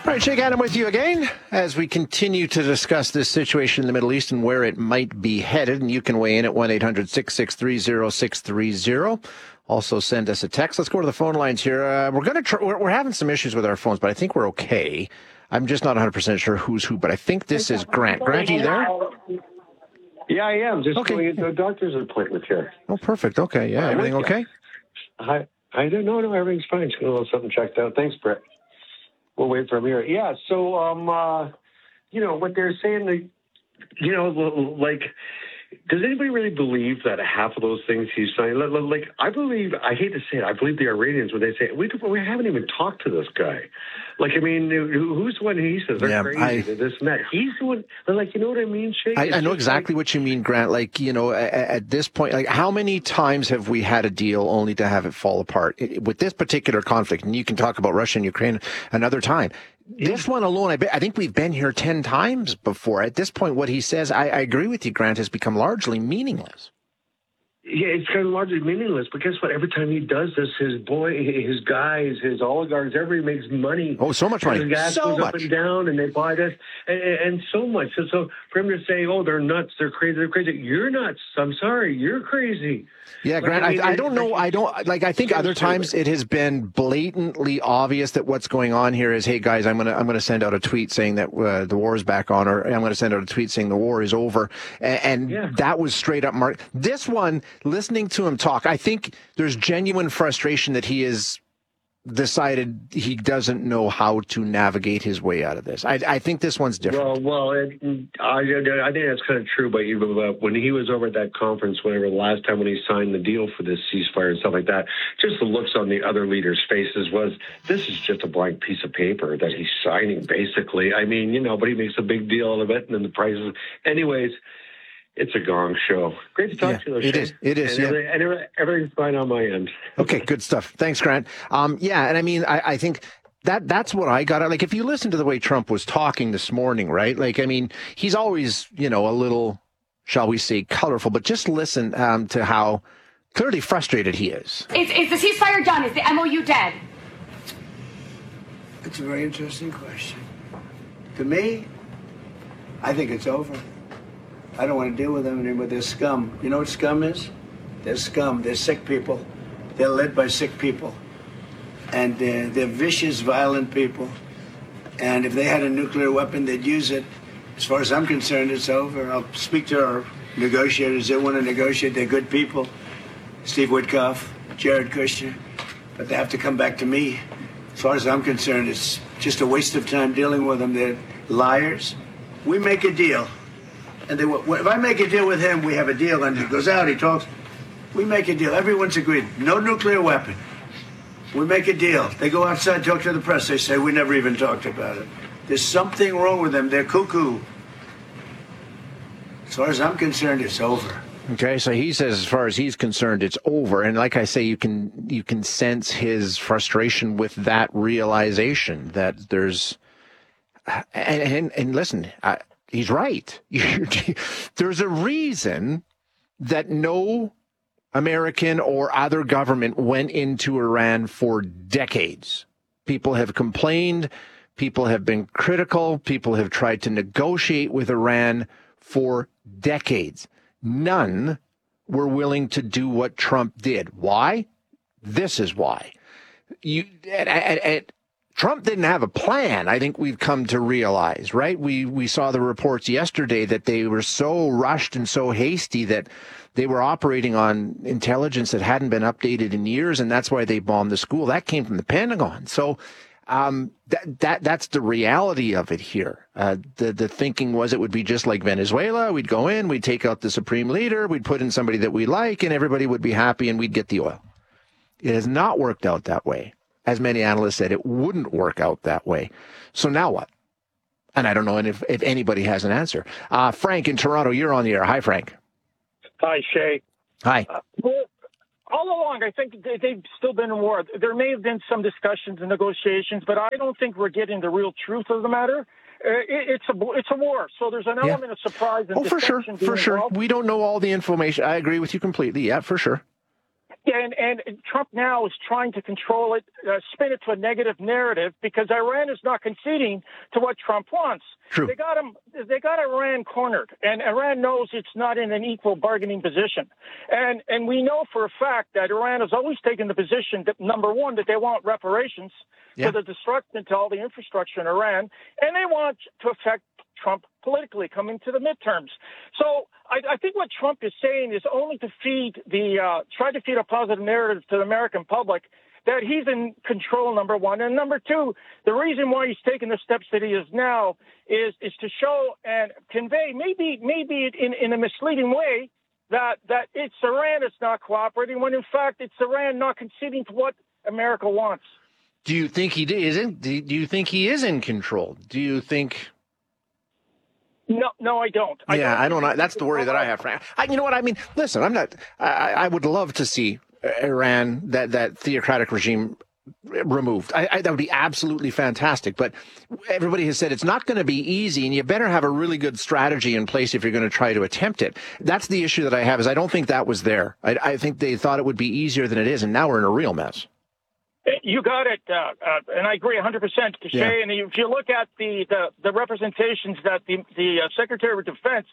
All right, Jake Adam with you again as we continue to discuss this situation in the Middle East and where it might be headed. And you can weigh in at 1-800-663-0630. Also send us a text. Let's go to the phone lines here. We're having some issues with our phones, but I think we're okay. I'm just not 100% sure who's who, but I think this is Grant. Grant, are you there? Yeah, I am. Just going into a doctor's appointment here. Oh, perfect. Okay. Yeah. Everything okay? I don't know. No, everything's fine. Just going to have something checked out. Thanks, Brett. We'll wait from here. Yeah. So, what they're saying, does anybody really believe that half of those things he's saying? Like, I hate to say it, I believe the Iranians when they say, we haven't even talked to this guy. Like, I mean, who's the one he says they're crazy, they're this and that. He's the one, like, you know what I mean, Shay? I know exactly what you mean, Grant. Like, at this point, like, how many times have we had a deal only to have it fall apart? With this particular conflict, and you can talk about Russia and Ukraine another time. This one alone, I think we've been here 10 times before. At this point, what he says, I agree with you, Grant, has become largely meaningless. Yeah, it's kind of largely meaningless, but guess what? Every time he does this, his guys, his oligarchs, everybody makes money. Oh, so much money. The gas goes up and down, and they buy this, and so much. So for him to say, oh, they're nuts, they're crazy, you're nuts. I'm sorry, you're crazy. Yeah, Grant, I don't know. I think other times it has been blatantly obvious that what's going on here is, hey, guys, I'm gonna send out a tweet saying that the war is back on, or I'm going to send out a tweet saying the war is over. And that was straight up mark. This one, listening to him talk, I think there's genuine frustration that he has decided he doesn't know how to navigate his way out of this. I think this one's different. Well, I think that's kind of true. But when he was over at that conference, whenever the last time when he signed the deal for this ceasefire and stuff like that, just the looks on the other leaders' faces was, this is just a blank piece of paper that he's signing, basically. I mean, but he makes a big deal out of it, and then the prices. Anyways, it's a gong show. Great to talk to you. It is. And everything's fine on my end. Okay, good stuff. Thanks, Grant. And I mean, I think that's what I got out. Like, if you listen to the way Trump was talking this morning, right? Like, I mean, he's always, a little, shall we say, colorful, but just listen to how clearly frustrated he is. Is the ceasefire done? Is the MOU dead? It's a very interesting question. To me, I think it's over. I don't want to deal with them anymore. They're scum. You know what scum is? They're scum. They're sick people. They're led by sick people. And they're vicious, violent people. And if they had a nuclear weapon, they'd use it. As far as I'm concerned, it's over. I'll speak to our negotiators. They want to negotiate. They're good people. Steve Witkoff, Jared Kushner. But they have to come back to me. As far as I'm concerned, it's just a waste of time dealing with them. They're liars. We make a deal. And if I make a deal with him, we have a deal, and he goes out, he talks. We make a deal. Everyone's agreed. No nuclear weapon. We make a deal. They go outside, talk to the press. They say, we never even talked about it. There's something wrong with them. They're cuckoo. As far as I'm concerned, it's over. Okay, so he says as far as he's concerned, it's over. And like I say, you can sense his frustration with that realization that there's... And listen... He's right. There's a reason that no American or other government went into Iran for decades. People have complained. People have been critical. People have tried to negotiate with Iran for decades. None were willing to do what Trump did. Why? This is why. Trump didn't have a plan, I think we've come to realize, right? We saw the reports yesterday that they were so rushed and so hasty that they were operating on intelligence that hadn't been updated in years, and that's why they bombed the school. That came from the Pentagon. So that's the reality of it here. The thinking was it would be just like Venezuela. We'd go in, we'd take out the supreme leader, we'd put in somebody that we like, and everybody would be happy, and we'd get the oil. It has not worked out that way. As many analysts said, it wouldn't work out that way. So now what? And I don't know if anybody has an answer. Frank in Toronto, you're on the air. Hi, Frank. Hi, Shay. Hi. Well, all along, I think they've still been in war. There may have been some discussions and negotiations, but I don't think we're getting the real truth of the matter. It's a war, so there's an element of surprise and for sure. We don't know all the information. I agree with you completely. Yeah, for sure. Yeah, and Trump now is trying to control it, spin it to a negative narrative because Iran is not conceding to what Trump wants. True. They got Iran cornered, and Iran knows it's not in an equal bargaining position. And we know for a fact that Iran has always taken the position that, number one, that they want reparations for the destruction to all the infrastructure in Iran, and they want to affect Trump politically coming to the midterms. So I think what Trump is saying is only to try to feed a positive narrative to the American public that he's in control, number one. And number two, the reason why he's taking the steps that he is now is to show and convey, maybe in a misleading way, that it's Iran that's not cooperating, when in fact it's Iran not conceding to what America wants. Do you think he isn't? Do you think he is in control? Do you think? No, I don't. I don't know. That's the worry that I have, Frank. You know what I mean? Listen, I'm not. I would love to see Iran, that theocratic regime, removed. That would be absolutely fantastic. But everybody has said it's not going to be easy, and you better have a really good strategy in place if you're going to try to attempt it. That's the issue that I have. Is I don't think that was there. I think they thought it would be easier than it is, and now we're in a real mess. You got it, and I agree 100%, Cachet. Yeah. And if you look at the representations that the Secretary of Defense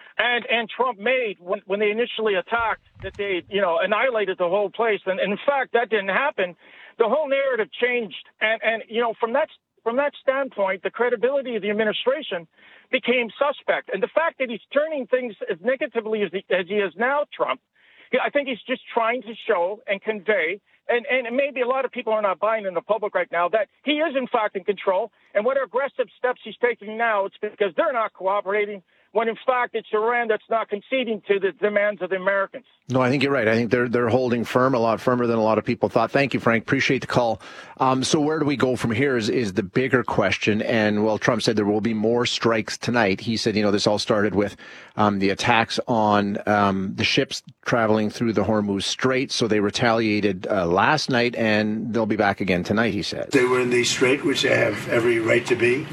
and Trump made when they initially attacked, that they annihilated the whole place, and in fact that didn't happen. The whole narrative changed, and from that standpoint, the credibility of the administration became suspect, and the fact that he's turning things as negatively as he is now, Trump, I think he's just trying to show and convey. And maybe a lot of people are not buying in the public right now that he is, in fact, in control. And what aggressive steps he's taking now, it's because they're not cooperating, when, in fact, it's Iran that's not conceding to the demands of the Americans. No, I think you're right. I think they're holding firm, a lot firmer than a lot of people thought. Thank you, Frank. Appreciate the call. So where do we go from here is the bigger question. And, well, Trump said there will be more strikes tonight. He said, this all started with the attacks on the ships traveling through the Hormuz Strait. So they retaliated last night, and they'll be back again tonight, he said. They were in the strait, which they have every right to be.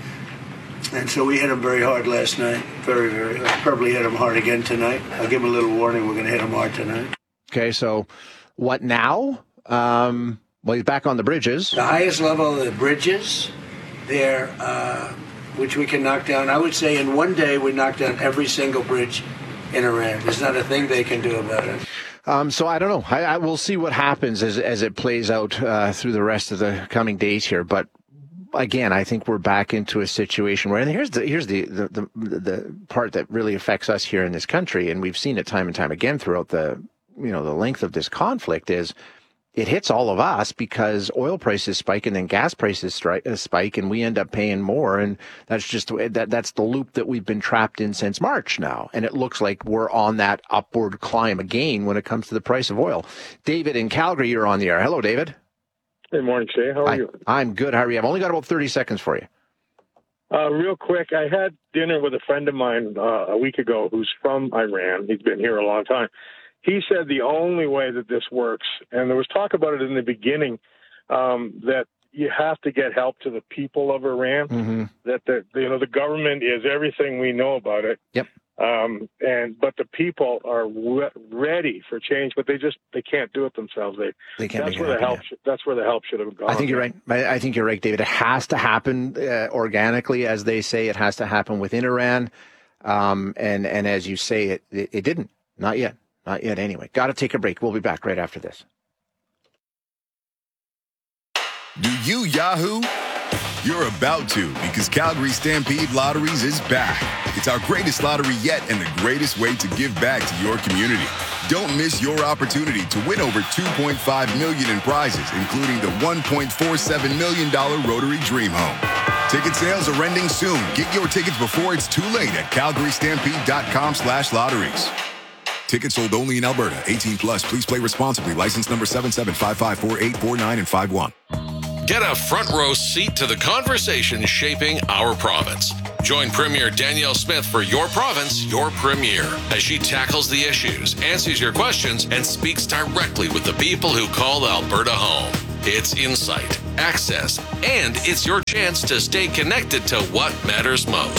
And so we hit them very hard last night. Very, very. I'll probably hit them hard again tonight. I'll give them a little warning. We're going to hit them hard tonight. Okay, so what now? Well, he's back on the bridges. The highest level of the bridges there, which we can knock down. I would say in one day we knock down every single bridge in Iran. There's not a thing they can do about it. So I don't know. I will see what happens as it plays out through the rest of the coming days here. But again, I think we're back into a situation where, and here's the part that really affects us here in this country, and we've seen it time and time again throughout the length of this conflict, is it hits all of us because oil prices spike and then gas prices spike, and we end up paying more, and that's just that's the loop that we've been trapped in since March now, and it looks like we're on that upward climb again when it comes to the price of oil. David in Calgary, you're on the air. Hello, David. Good morning, Shay. How are you? I'm good. How are you? I've only got about 30 seconds for you. Real quick, I had dinner with a friend of mine a week ago who's from Iran. He's been here a long time. He said the only way that this works, and there was talk about it in the beginning, that you have to get help to the people of Iran, that the government is everything we know about it. Yep. But the people are ready for change, but they can't do it themselves. They can't. That's where the help should have gone. I think you're right. I think you're right, David. It has to happen organically, as they say. It has to happen within Iran, and as you say, it didn't. Not yet. Not yet. Anyway, got to take a break. We'll be back right after this. Do you Yahoo? You're about to, because Calgary Stampede Lotteries is back. It's our greatest lottery yet and the greatest way to give back to your community. Don't miss your opportunity to win over $2.5 million in prizes, including the $1.47 million Rotary Dream Home. Ticket sales are ending soon. Get your tickets before it's too late at calgarystampede.com/lotteries. Tickets sold only in Alberta. 18+. Please play responsibly. License number 77554849 and 51. Get a front row seat to the conversation shaping our province. Join Premier Danielle Smith for Your Province, Your Premier, as she tackles the issues, answers your questions, and speaks directly with the people who call Alberta home. It's insight, access, and it's your chance to stay connected to what matters most.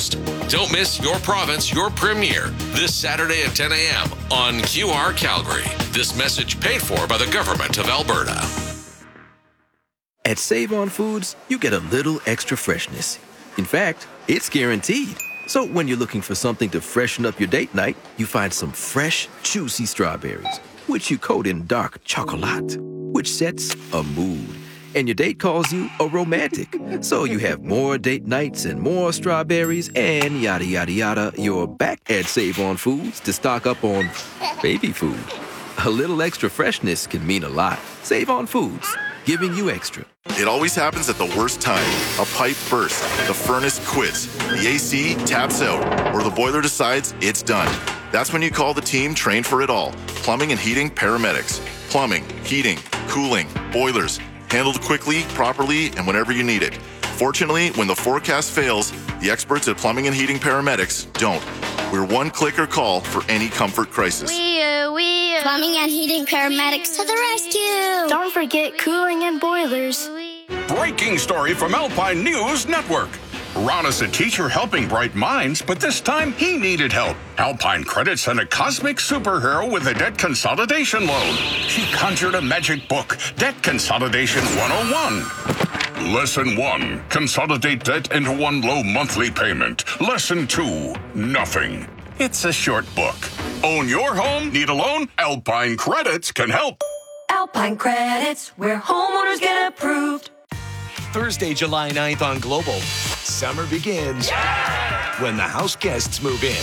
Don't miss Your Province, Your Premier this Saturday at 10 a.m. on QR Calgary. This message paid for by the Government of Alberta. At Save On Foods, you get a little extra freshness. In fact, it's guaranteed. So when you're looking for something to freshen up your date night, you find some fresh, juicy strawberries, which you coat in dark chocolate, which sets a mood. And your date calls you a romantic. So you have more date nights and more strawberries and yada, yada, yada. You're back at Save On Foods to stock up on baby food. A little extra freshness can mean a lot. Save On Foods, giving you extra. It always happens at the worst time. A pipe bursts, the furnace quits, the AC taps out, or the boiler decides it's done. That's when you call the team trained for it all. Plumbing and heating paramedics. Plumbing, heating, cooling, boilers. Handled quickly, properly, and whenever you need it. Fortunately, when the forecast fails, the experts at Plumbing and Heating Paramedics don't. We're one click or call for any comfort crisis. Plumbing and Heating Paramedics to the rescue. Don't forget cooling and boilers. Breaking story from Alpine News Network. Ron is a teacher helping bright minds, but this time he needed help. Alpine Credit sent a cosmic superhero with a debt consolidation loan. She conjured a magic book, Debt Consolidation 101. Lesson 1, consolidate debt into one low monthly payment. Lesson 2, nothing. It's a short book. Own your home? Need a loan? Alpine Credits can help. Alpine Credits, where homeowners get approved. Thursday, July 9th on Global. Summer begins when the house guests move in.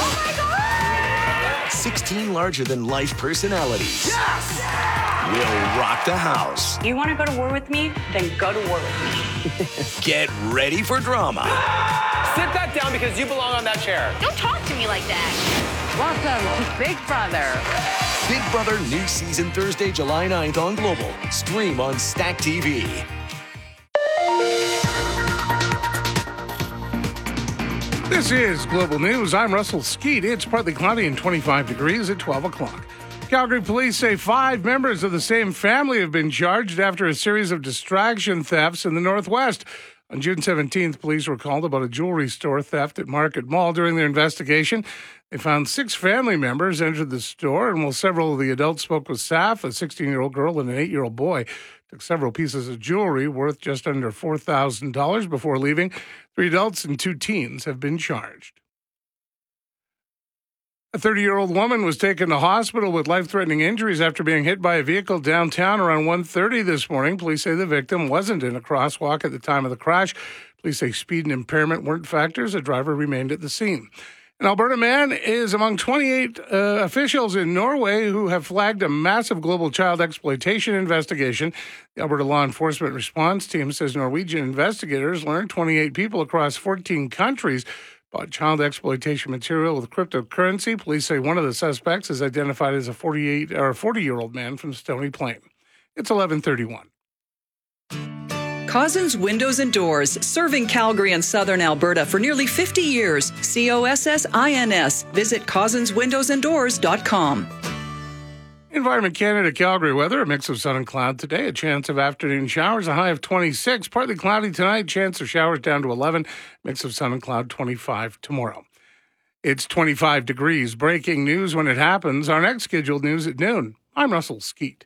16 larger-than-life personalities will rock the house. You want to go to war with me? Then go to war with me. Get ready for drama. Sit that down because you belong on that chair. Don't talk to me like that. Welcome to Big Brother. Big Brother new season Thursday, July 9th on Global. Stream on Stack TV. This is Global News. I'm Russell Skeet. It's partly cloudy and 25 degrees at 12 o'clock. Calgary police say 5 members of the same family have been charged after a series of distraction thefts in the Northwest. On June 17th, police were called about a jewelry store theft at Market Mall. During their investigation, they found 6 family members entered the store, and while several of the adults spoke with staff, a 16-year-old girl and an 8-year-old boy took several pieces of jewelry worth just under $4,000 before leaving. 3 adults and 2 teens have been charged. A 30-year-old woman was taken to hospital with life-threatening injuries after being hit by a vehicle downtown around 1:30 this morning. Police say the victim wasn't in a crosswalk at the time of the crash. Police say speed and impairment weren't factors. The driver remained at the scene. An Alberta man is among 28 officials in Norway who have flagged a massive global child exploitation investigation. The Alberta Law Enforcement Response Team says Norwegian investigators learned 28 people across 14 countries bought child exploitation material with cryptocurrency. Police say one of the suspects is identified as a 40-year-old man from Stony Plain. It's 11:31. Cozzens Windows and Doors, serving Calgary and southern Alberta for nearly 50 years. COSSINS. Visit CozzensWindowsandDoors.com. Environment Canada Calgary weather, a mix of sun and cloud today, a chance of afternoon showers, a high of 26, partly cloudy tonight, chance of showers down to 11, mix of sun and cloud 25 tomorrow. It's 25 degrees. Breaking news when it happens. Our next scheduled news at noon. I'm Russell Skeet.